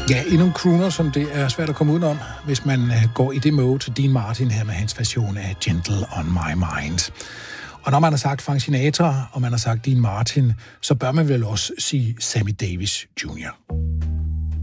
Ja, endnu en crooner, som det er svært at komme udenom, hvis man går i det mode til Dean Martin her med hans version af Gentle on My Mind. Og når man har sagt Frank Sinatra, og man har sagt Dean Martin, så bør man vel også sige Sammy Davis Jr.